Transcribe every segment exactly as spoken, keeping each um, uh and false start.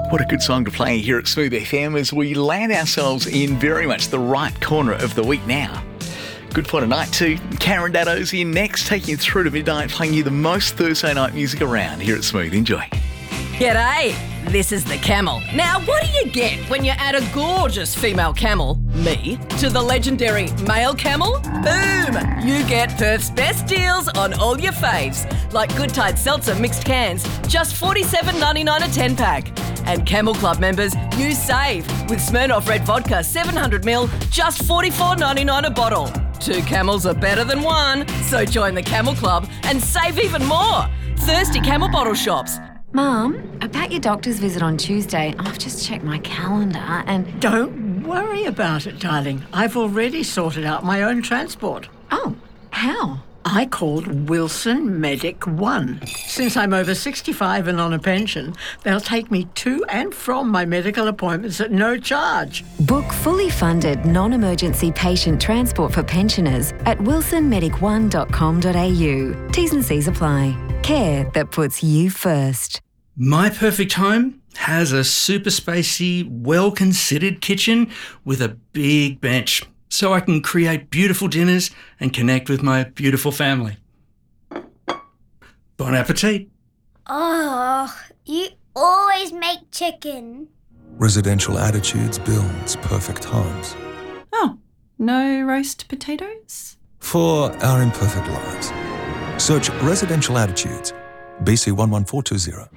What a good song to play here at Smooth F M as we land ourselves in very much the right corner of the week now. Good for tonight too. Karen Daddo's in next, taking you through to midnight, playing you the most Thursday night music around here at Smooth. Enjoy. G'day, this is the Camel. Now, what do you get when you add a gorgeous female camel, me, to the legendary male camel? Boom! You get Perth's best deals on all your faves, like Good Tide Seltzer mixed cans, just forty-seven ninety-nine a ten pack. And Camel Club members, you save with Smirnoff Red Vodka seven hundred milliliters, just forty-four ninety-nine a bottle. Two camels are better than one, so join the Camel Club and save even more. Thirsty Camel bottle shops. Mum, about your doctor's visit on Tuesday, I've just checked my calendar and... Don't worry about it, darling. I've already sorted out my own transport. Oh, how? I called Wilson Medic One. Since I'm over sixty-five and on a pension, they'll take me to and from my medical appointments at no charge. Book fully funded non-emergency patient transport for pensioners at wilson medic one dot com dot a u. T's and C's apply. Care that puts you first. My perfect home has a super spacey, well-considered kitchen with a big bench, so I can create beautiful dinners and connect with my beautiful family. Bon appetit. Oh, you always make chicken. Residential Attitudes builds perfect homes. Oh, no roast potatoes? For our imperfect lives. Search Residential Attitudes, B C one one four two zero.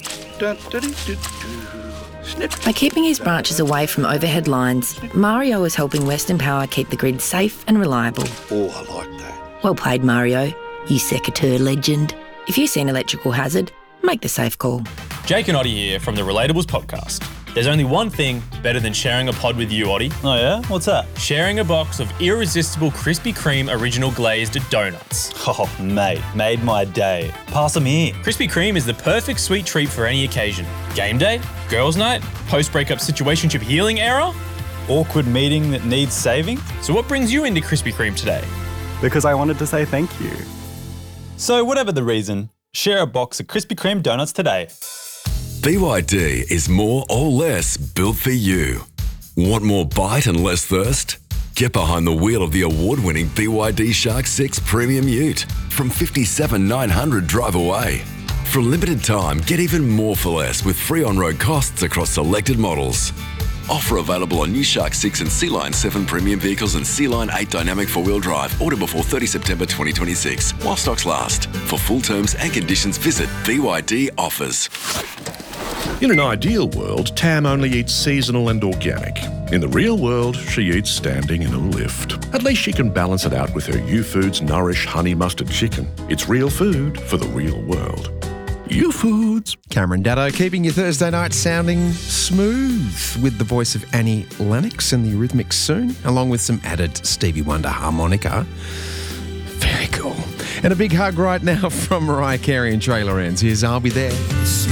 By keeping his branches away from overhead lines, Mario is helping Western Power keep the grid safe and reliable. Oh, I like that. Well played, Mario, you secateur legend. If you see an electrical hazard, make the safe call. Jake and Oddie here from the Relatables podcast. There's only one thing better than sharing a pod with you, Oddie. Oh yeah? What's that? Sharing a box of irresistible Krispy Kreme original glazed donuts. Oh, mate, made my day. Pass them here. Krispy Kreme is the perfect sweet treat for any occasion. Game day, girls' night, post-breakup situationship healing era. Awkward meeting that needs saving. So what brings you into Krispy Kreme today? Because I wanted to say thank you. So whatever the reason, share a box of Krispy Kreme donuts today. B Y D is more or less built for you. Want more bite and less thirst? Get behind the wheel of the award-winning B Y D Shark six Premium Ute from fifty-seven thousand nine hundred drive away. For a limited time, get even more for less with free on-road costs across selected models. Offer available on new Shark six and Sea-Line seven premium vehicles and Sea-Line eight dynamic four-wheel drive. Order before thirtieth September twenty twenty-six while stocks last. For full terms and conditions, visit B Y D Offers. In an ideal world, Tam only eats seasonal and organic. In the real world, she eats standing in a lift. At least she can balance it out with her U-Foods Nourish Honey Mustard Chicken. It's real food for the real world. U-Foods. Cameron Daddo keeping your Thursday night sounding smooth with the voice of Annie Lennox and the Eurythmics soon, along with some added Stevie Wonder harmonica. Very cool. And a big hug right now from Mariah Carey and Trey Lorenz. Here's I'll Be There.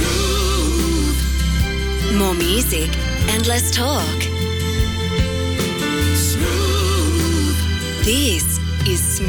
More music and less talk. Smooth. This is Smooth.